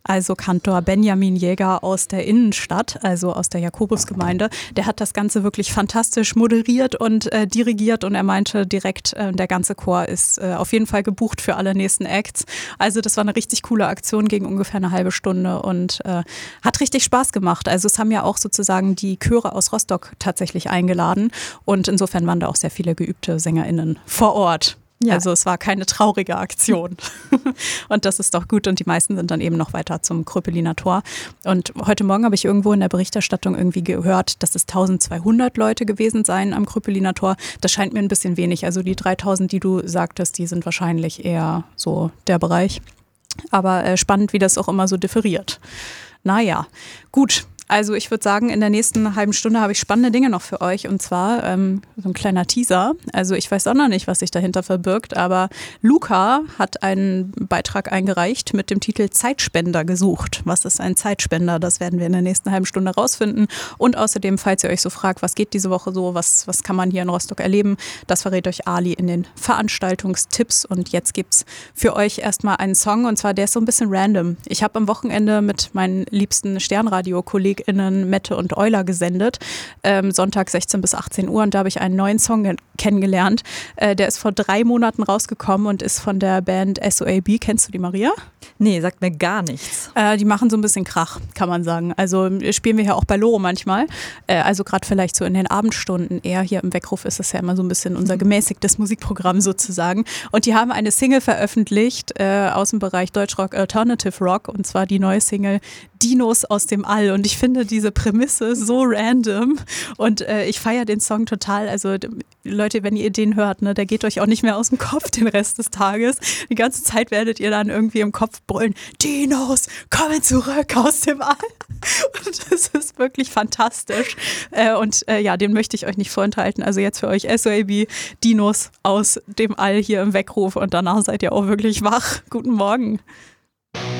also Kantor Benjamin Jäger aus der Innenstadt, also aus der Jakobusgemeinde. Der hat das Ganze wirklich fantastisch moderiert und dirigiert und er meinte direkt, der ganze Chor ist auf jeden Fall gebucht für alle nächsten Acts. Also das war eine richtig coole Aktion, ging ungefähr eine halbe Stunde und hat richtig Spaß gemacht. Also es haben ja auch sozusagen die Chöre aus Rostock tatsächlich eingeladen und insofern waren da auch sehr viele geübte SängerInnen vor Ort. Ja. Also es war keine traurige Aktion. Und das ist doch gut. Und die meisten sind dann eben noch weiter zum Kröpeliner Tor. Und heute Morgen habe ich irgendwo in der Berichterstattung irgendwie gehört, dass es 1200 Leute gewesen seien am Kröpeliner Tor. Das scheint mir ein bisschen wenig. Also die 3000, die du sagtest, die sind wahrscheinlich eher so der Bereich. Aber spannend, wie das auch immer so differiert. Naja, gut. Also ich würde sagen, in der nächsten halben Stunde habe ich spannende Dinge noch für euch und zwar so ein kleiner Teaser. Also ich weiß auch noch nicht, was sich dahinter verbirgt, aber Luca hat einen Beitrag eingereicht mit dem Titel Zeitspender gesucht. Was ist ein Zeitspender? Das werden wir in der nächsten halben Stunde rausfinden. Und außerdem, falls ihr euch so fragt, was geht diese Woche so, was kann man hier in Rostock erleben, das verrät euch Ali in den Veranstaltungstipps. Und jetzt gibt's für euch erstmal einen Song und zwar der ist so ein bisschen random. Ich habe am Wochenende mit meinen liebsten Sternradio-KollegInnen Mette und Euler gesendet, Sonntag 16 bis 18 Uhr und da habe ich einen neuen Song kennengelernt. Der ist vor 3 Monaten rausgekommen und ist von der Band SOAB. Kennst du die, Maria? Nee, sagt mir gar nichts. Die machen so ein bisschen Krach, kann man sagen. Also spielen wir ja auch bei Loro manchmal. Also gerade vielleicht so in den Abendstunden eher. Hier im Weckruf ist es ja immer so ein bisschen unser gemäßigtes Musikprogramm sozusagen. Und die haben eine Single veröffentlicht aus dem Bereich Deutschrock, Alternative Rock und zwar die neue Single Dinos aus dem All. Und ich finde diese Prämisse so random und ich feiere den Song total. Also Leute, wenn ihr den hört, ne, der geht euch auch nicht mehr aus dem Kopf den Rest des Tages. Die ganze Zeit werdet ihr dann irgendwie im Kopf brüllen, Dinos, kommen zurück aus dem All. Und das ist wirklich fantastisch. Den möchte ich euch nicht vorenthalten. Also jetzt für euch SOAB, Dinos aus dem All hier im Weckruf und danach seid ihr auch wirklich wach. Guten Morgen.